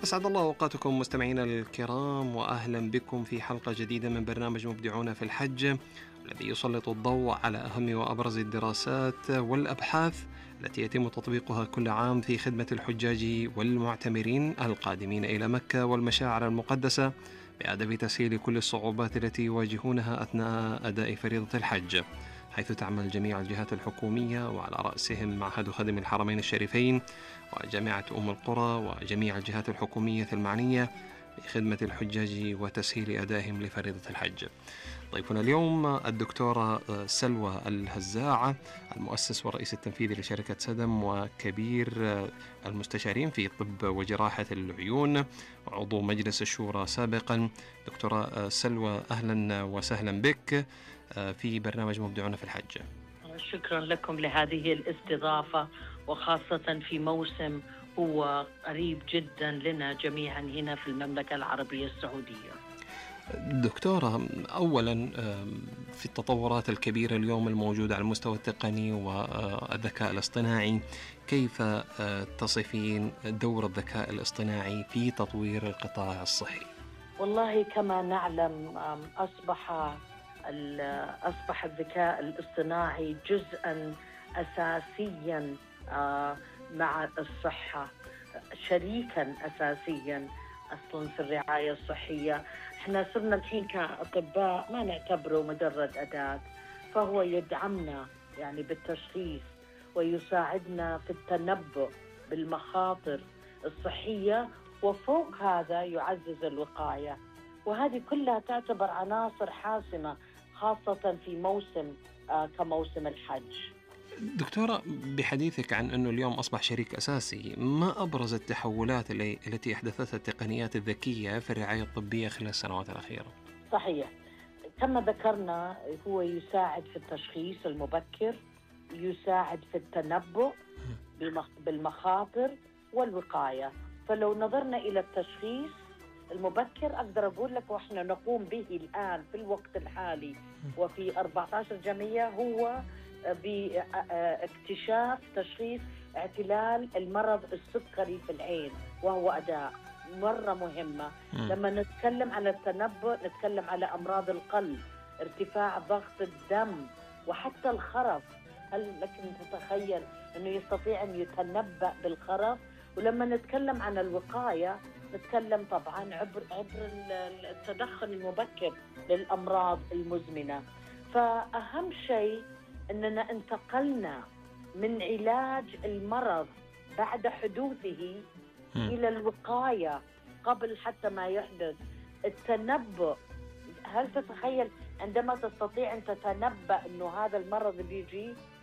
أسعد الله أوقاتكم مستمعينا الكرام، وأهلا بكم في حلقة جديدة من برنامج مبدعون في الحج، الذي يسلط الضوء على أهم وأبرز الدراسات والأبحاث التي يتم تطبيقها كل عام في خدمة الحجاج والمعتمرين القادمين إلى مكة والمشاعر المقدسة، بهدف تسهيل كل الصعوبات التي يواجهونها أثناء أداء فريضة الحج، حيث تعمل جميع الجهات الحكومية وعلى رأسهم معهد خادم الحرمين الشريفين وجامعة أم القرى وجميع الجهات الحكومية المعنية بخدمة الحجاج وتسهيل أدائهم لفريضة الحج. ضيفنا اليوم الدكتورة سلوى الهزاعة، المؤسس والرئيس التنفيذي لشركة سدم وكبير المستشارين في طب وجراحة العيون وعضو مجلس الشورى سابقا. دكتورة سلوى، أهلا وسهلا بك في برنامج مبدعون في الحج. شكرا لكم لهذه الاستضافة، وخاصة في موسم هو قريب جدا لنا جميعا هنا في المملكة العربية السعودية. دكتورة، أولا في التطورات الكبيرة اليوم الموجودة على المستوى التقني والذكاء الاصطناعي، كيف تصفين دور الذكاء الاصطناعي في تطوير القطاع الصحي؟ والله كما نعلم أصبح الذكاء الاصطناعي جزءا أساسيا مع الصحة، شريكا أساسيا أصلا في الرعاية الصحية. احنا صرنا الحين كأطباء ما نعتبره مجرد أداة، فهو يدعمنا يعني بالتشخيص ويساعدنا في التنبؤ بالمخاطر الصحية، وفوق هذا يعزز الوقاية، وهذه كلها تعتبر عناصر حاسمة خاصة في موسم كموسم الحج. دكتورة، بحديثك عن أنه اليوم أصبح شريك أساسي، ما أبرز التحولات التي أحدثتها التقنيات الذكية في الرعاية الطبية خلال السنوات الأخيرة؟ صحيح، كما ذكرنا هو يساعد في التشخيص المبكر، يساعد في التنبؤ بالمخاطر والوقاية. فلو نظرنا إلى التشخيص المبكر أقدر أقول لك وإحنا نقوم به الآن في الوقت الحالي وفي 14 جمعية هو باكتشاف تشخيص اعتلال المرض السكري في العين، وهو أداة مرة مهمة. لما نتكلم على التنبؤ نتكلم على أمراض القلب، ارتفاع ضغط الدم، وحتى الخرف. هل لك أن تتخيل أنه يستطيع أن يتنبأ بالخرف؟ ولما نتكلم عن الوقاية نتكلم طبعا عبر التدخل المبكر للأمراض المزمنة. فأهم شيء أننا انتقلنا من علاج المرض بعد حدوثه إلى الوقاية قبل حتى ما يحدث. التنبؤ، هل تتخيل عندما تستطيع أن تتنبأ أنه هذا المرض بيجي